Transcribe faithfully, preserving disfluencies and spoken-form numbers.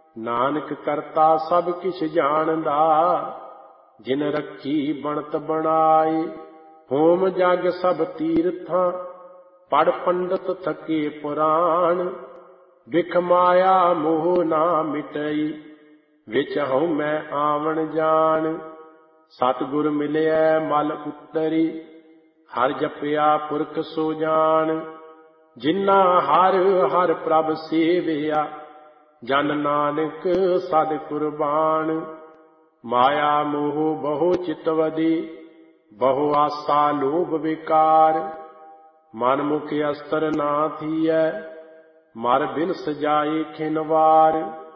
ਨਾਨਕ ਕਰਤਾ ਸਭ ਕਿਛ ਜਾਣਦਾ, ਜਿਨ ਰੱਖੀ ਬਣਤ ਬਣਾਏ। ਹੋਮ ਜਗ ਸਭ ਤੀਰਥਾਂ, ਪੜ ਪੰਡਤ ਥਕੇ ਪੁਰਾਣ। ਬਿਖ ਮਾਇਆ ਮੋਹ ਨਾ ਮਿਟਈ, ਵਿੱਚ ਹਉ ਮੈਂ ਆਵਣ ਜਾਣ। ਸਤਿਗੁਰ ਮਿਲਿਐ ਮਲ ਉਤਰੀ, ਹਰਿ ਜਪਿਆ ਪੁਰਖ ਸੋ ਜਾਣ। ਜਿਨਾ ਹਰ ਹਰਿ ਪ੍ਰਭ ਸੇਵਿਆ, ਜਨ ਨਾਨਕ ਸਦ ਕੁਰਬਾਨ। ਮਾਇਆ ਮੋਹ ਬਹੁ ਚਿਤਵਦੀ, ਬਹੁ ਆਸਾ ਲੋਭ ਵਿਕਾਰ। ਮਨ ਮੁਖ ਅਸਤਰ ਨਾ ਥੀਐ, ਮਰ ਬਿਨ ਸਜਾਏ ਖਿਨ ਵਾਰ।